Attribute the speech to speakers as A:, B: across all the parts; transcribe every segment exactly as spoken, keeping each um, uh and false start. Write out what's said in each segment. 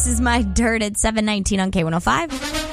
A: is My Dirt at seven nineteen on K one oh five.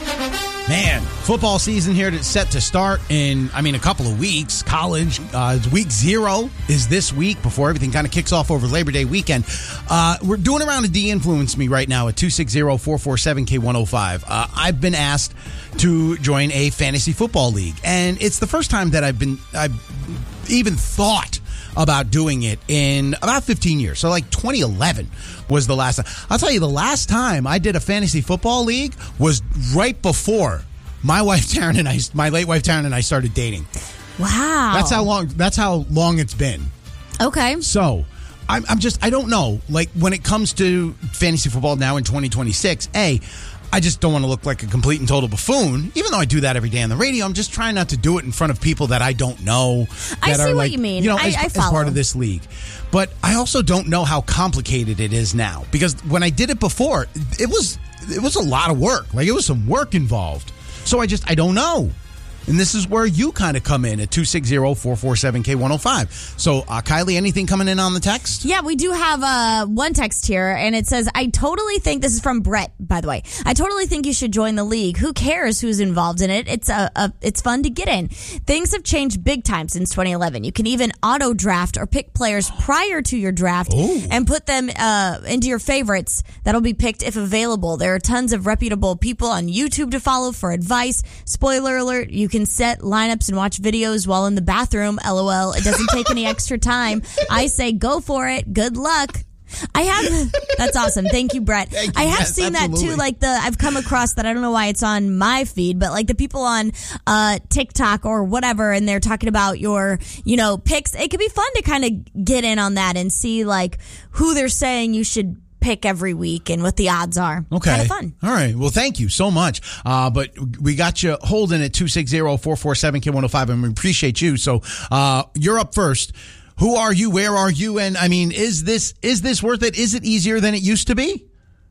B: Man, football season here to set to start in, I mean, a couple of weeks. College, uh, week zero is this week before everything kind of kicks off over Labor Day weekend. Uh, we're doing a round of De-Influence Me right now at two six zero, four four seven, K one oh five. Uh, I've been asked to join a fantasy football league, and it's the first time that I've been, I've even thought about doing it in about fifteen years. So like twenty eleven was the last time. I'll tell you, the last time I did a fantasy football league was right before my wife Taryn and I, my late wife Taryn and I started dating.
A: Wow.
B: That's how long, that's how long it's been.
A: Okay.
B: So I'm, I'm just, I don't know. Like when it comes to fantasy football now in twenty twenty-six, A, I just don't want to look like a complete and total buffoon, even though I do that every day on the radio. I'm just trying not to do it in front of people that I don't know.
A: I
B: that
A: see
B: are
A: what
B: like,
A: you mean.
B: You know,
A: I,
B: as,
A: I
B: as
A: follow.
B: part of this league. But I also don't know how complicated it is now, because when I did it before, it was it was a lot of work. Like it was some work involved. So I just I don't know. And this is where you kind of come in at two six zero, four four seven, K one oh five. So, uh, Kylie, anything coming in on the text?
A: Yeah, we do have uh, one text here, and it says, I totally think, this is from Brett, by the way, I totally think you should join the league. Who cares who's involved in it? It's a, a it's fun to get in. Things have changed big time since twenty eleven. You can even auto-draft or pick players prior to your draft
B: Ooh.
A: and put them uh, into your favorites that'll be picked if available. There are tons of reputable people on YouTube to follow for advice. Spoiler alert, you can set lineups and watch videos while in the bathroom. LOL. It doesn't take any extra time. I say go for it. Good luck. I have, that's awesome. Thank you, Brett.
B: Thank you.
A: I have
B: Yes,
A: seen
B: absolutely.
A: that too. Like the, I've come across that. I don't know why it's on my feed, but like the people on uh, TikTok or whatever, and they're talking about your, you know, picks. It could be fun to kind of get in on that and see like who they're saying you should pick every week and what the odds are.
B: Okay.
A: Kind of fun.
B: All right. Well, thank you so much. Uh, but we got you holding at two six zero, four four seven, K one oh five, and we appreciate you. So uh, you're up first. Who are you? Where are you? And I mean, is this is this worth it? Is it easier than it used to be?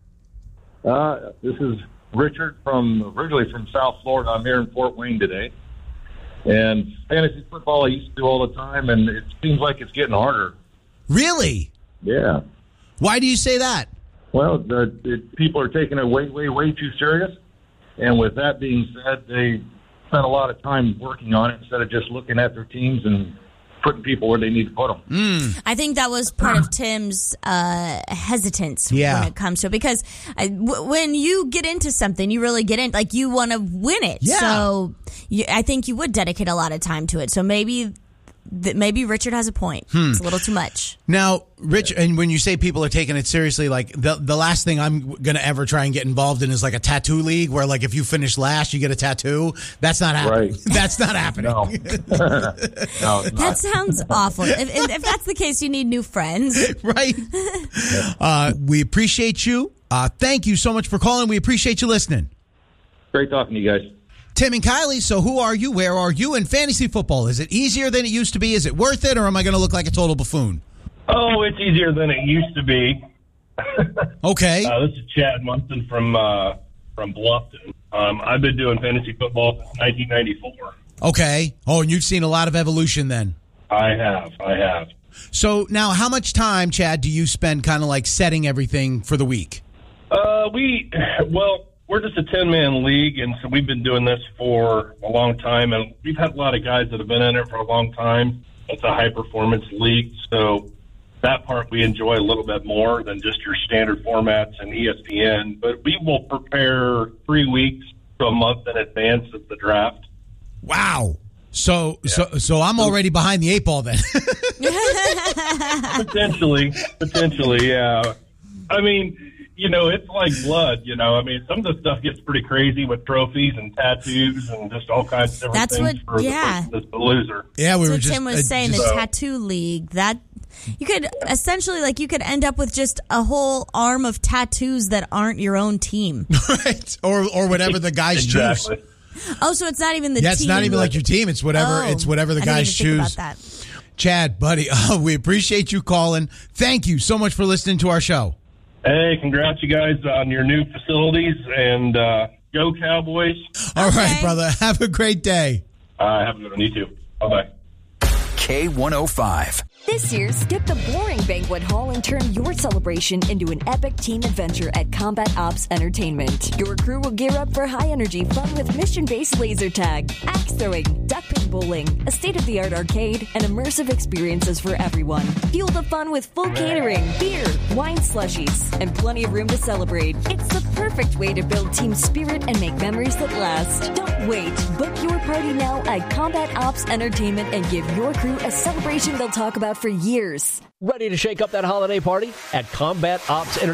C: Uh, this is Richard from originally from South Florida. I'm here in Fort Wayne today. And fantasy football I used to do all the time, and it seems like it's getting harder.
B: Really?
C: Yeah.
B: Why do you say that?
C: Well, the, the people are taking it way, way, way too serious. And with that being said, they spent a lot of time working on it instead of just looking at their teams and putting people where they need to put them.
B: Mm.
A: I think that was part of Tim's uh, hesitance
B: Yeah.
A: when it comes to it, because I, w- when you get into something, you really get in, like you want to win it.
B: Yeah.
A: So you, I think you would dedicate a lot of time to it. So maybe th- maybe Richard has a point.
B: Hmm.
A: It's a little too much.
B: Now, Rich, and when you say people are taking it seriously, like the the last thing I'm going to ever try and get involved in is like a tattoo league where like if you finish last, you get a tattoo. That's not happening.
C: Right.
B: That's not happening.
C: No. no, it's
A: That
C: not.
A: sounds awful. If, if, if that's the case, you need new friends.
B: Right? Uh, we appreciate you. Uh, thank you so much for calling. We appreciate you listening.
C: Great talking to you guys.
B: Tim and Kylie, so who are you? Where are you in fantasy football? Is it easier than it used to be? Is it worth it? Or am I going to look like a total buffoon?
D: Oh, it's easier than it used to be.
B: Okay.
D: Uh, this is Chad Munson from uh, from Bluffton. Um, I've been doing fantasy football since nineteen ninety-four.
B: Okay. Oh, and you've seen a lot of evolution then.
D: I have. I have.
B: So now how much time, Chad, do you spend kind of like setting everything for the week?
D: Uh, we, well, we're just a ten-man league, and so we've been doing this for a long time, and we've had a lot of guys that have been in it for a long time. It's a high-performance league, so that part we enjoy a little bit more than just your standard formats and E S P N. But we will prepare three weeks to a month in advance of the draft.
B: Wow. So so so I'm already behind the eight ball then.
D: Potentially, potentially, yeah. I mean, you know, it's like blood, you know. I mean, some of the stuff gets pretty crazy with trophies and tattoos and just all kinds of different
A: That's
D: things
A: what-
D: for
A: yeah.
D: the person that's the loser.
B: Yeah, we
A: So
B: were just
A: Tim was
B: uh,
A: saying
B: just-
A: the
D: So-
A: tattoo league, that you could essentially, like, you could end up with just a whole arm of tattoos that aren't your own team.
B: right, or or whatever the guys
D: Exactly.
B: choose.
A: Oh, so it's not even the
B: Yeah,
A: team.
B: it's not even like your team. It's whatever.
A: Oh,
B: it's whatever the
A: I didn't
B: guys
A: even think
B: choose.
A: about that.
B: Chad, buddy, uh, we appreciate you calling. Thank you so much for listening to our show.
D: Hey, congrats, you guys, on your new facilities, and uh, go Cowboys.
B: All right,
A: Okay.
B: brother. Have a great day.
D: Uh, have a good one. You too. Bye-bye.
E: K one oh five. This year, skip the boring banquet hall and turn your celebration into an epic team adventure at Combat Ops Entertainment. Your crew will gear up for high-energy fun with mission-based laser tag, axe throwing, duck pin bowling, a state-of-the-art arcade, and immersive experiences for everyone. Fuel the fun with full catering, beer, wine slushies, and plenty of room to celebrate. It's the perfect way to build team spirit and make memories that last. Don't wait. Book your party now at Combat Ops Entertainment and give your crew a celebration they'll talk about for years.
F: Ready to shake up that holiday party? At Combat Ops Entertainment.